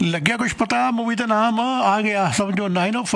ਲੱਗਿਆ ਕੁਛ ਪਤਾ ਮੂਵੀ ਦਾ ਨਾਮ ਆ ਗਿਆ ਸਮਝੋ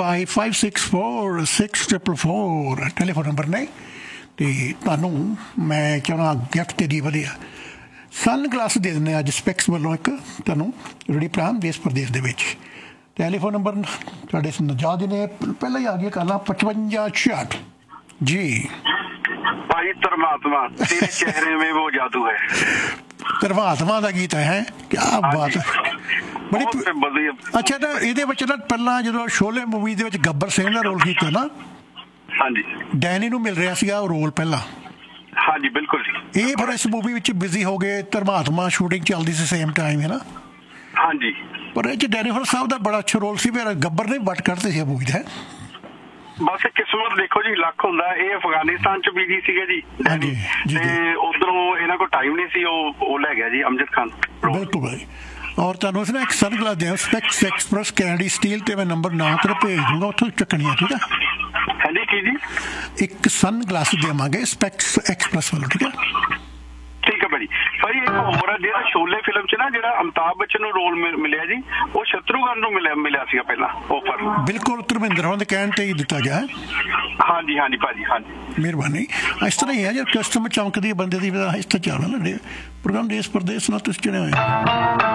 9055646444 ਟੈਲੀਫੋਨ ਨੰਬਰ ਨੇ ਅਤੇ ਤੁਹਾਨੂੰ ਮੈਂ ਚਾਹੁੰਦਾ ਗਿਫਟ ਤੇਰੀ ਵਧੀਆ ਸਨ ਗਲਾਸ ਦੇ ਦਿੰਦੇ ਅੱਜ ਸਪੈਕਸ ਵੱਲੋਂ ਇੱਕ ਤੁਹਾਨੂੰ ਰੇਡੀ ਪ੍ਰਾਮ ਦੇਸ਼ ਪ੍ਰਦੇਸ਼ ਦੇ ਵਿੱਚ ਟੈਲੀਫੋਨ ਨੰਬਰ ਤੁਹਾਡੇ ਨਜਾਦ ਨੇ ਪਹਿਲਾਂ ਹੀ ਆ ਗਿਆ ਕਾਲਾ 5566 ਜੀ ਭਾਈ ਧਰਮਾਤਮਾ ਤੇਰੇ ਚਿਹਰੇ ਮੇਂ ਉਹ ਜਾਦੂ ਹੈ ਧਰਮਾਤਮਾ ਦਾ ਗੀਤ ਹੈ ਕਿਆ ਬਾਤ ਹੈ ਬੜੀ ਅੱਛਾ ਤਾਂ ਇਹਦੇ ਵਿੱਚ ਨਾ ਪਹਿਲਾਂ ਜਦੋਂ ਸ਼ੋਲੇ ਮੂਵੀ ਦੇ ਵਿੱਚ ਗੱਬਰ ਸਿੰਘ ਦਾ ਰੋਲ ਕੀਤਾ ਨਾ ਹਾਂਜੀ ਡੈਨੀ ਨੂੰ ਮਿਲ ਰਿਹਾ ਸੀਗਾ ਉਹ ਰੋਲ ਪਹਿਲਾਂ ਹਾਂਜੀ ਬਿਲਕੁਲ ਜੀ ਇਹ ਫਿਰ ਇਸ ਮੂਵੀ ਵਿੱਚ ਬਿਜ਼ੀ ਹੋ ਗਏ ਧਰਮਾਤਮਾ ਸ਼ੂਟਿੰਗ ਚੱਲਦੀ ਸੀ ਸੇਮ ਟਾਈਮ ਹੈ ਨਾ ਹਾਂਜੀ ਪਰ ਇਹ 'ਚ ਡੈਨੀਫਰ ਸਾਹਿਬ ਦਾ ਬੜਾ ਅੱਛਾ ਰੋਲ ਸੀ ਫਿਰ ਗੱਬਰ ਨੇ ਵੱਟ ਕੱਢਦੇ ਸੀ ਮੂਵੀ ਦਾ ਬਸ ਕਿਸਮਤ ਦੇਖੋ ਜੀ ਲੱਕ ਹੁੰਦਾ ਇਹ ਅਫਗਾਨਿਸਤਾਨ ਚ ਬਿਜੀ ਸੀਗੇ ਜੀ ਤੇ ਉਧਰੋਂ ਇਹਨਾਂ ਕੋਲ ਟਾਈਮ ਨਹੀਂ ਸੀ ਉਹ ਲੈ ਗਿਆ ਜੀ ਅਮਜਦ ਖਾਨ ਬਿਲਕੁਲ ਭਾਈ ਔਰ ਤੁਹਾਨੂੰ ਉਸ ਨੇ ਇੱਕ ਸਨ ਗਲਾਸ ਦੇ ਸਪੈਕਸ ਐਕਸਪ੍ਰੈਸ ਕੈਨੇਡੀ ਸਟੀਲ ਤੇ ਮੈਂ ਨੰਬਰ ਨਾ ਤੇਰੇ ਭੇਜ ਦੂੰਗਾ ਉੱਥੋਂ ਚੱਕਣੀ ਆ ਠੀਕ ਆ ਹਾਂਜੀ ਕੀ ਜੀ ਇੱਕ ਸਨ ਗਲਾਸ ਦੇਵਾਂਗੇ ਸਪੈਕਸ ਐਕਸਪ੍ਰੈਸ ਵੱਲੋਂ ਠੀਕ ਆ ਠੀਕ ਹੈ ਭਾਜੀ ਭਾਜੀ ਇੱਕ ਹੋਰ ਹੈ ਜਿਹੜਾ ਸ਼ੋਲੇ ਫਿਲਮ ਚ ਨਾ ਜਿਹੜਾ ਅਮਿਤਾਭ ਬੱਚਨ ਨੂੰ ਰੋਲ ਮਿਲਿਆ ਜੀ ਉਹ ਸ਼ਤਰੂਘਨ ਨੂੰ ਮਿਲਿਆ ਸੀਗਾ ਪਹਿਲਾਂ ਆਫਰ ਬਿਲਕੁਲ ਧਰਮਿੰਦਰ ਹੋਰਾਂ ਦੇ ਕਹਿਣ ਤੇ ਹੀ ਦਿੱਤਾ ਗਿਆ ਹਾਂਜੀ ਹਾਂਜੀ ਭਾਜੀ ਹਾਂਜੀ ਮਿਹਰਬਾਨੀ ਇਸ ਤਰ੍ਹਾਂ ਹੀ ਹੈ ਜੇ ਕਸਟਮਰ ਚੌਂਕਦੀ ਬੰਦੇ ਦੀ ਇਸ ਤਰ੍ਹਾਂ ਚੱਲਣਾ ਨਾ ਪ੍ਰੋਗਰਾਮ ਦੇਸ਼ ਪ੍ਰਦੇਸ਼ ਨਾਲ ਤੁਸੀਂ ਚੁਣੇ ਹੋਏ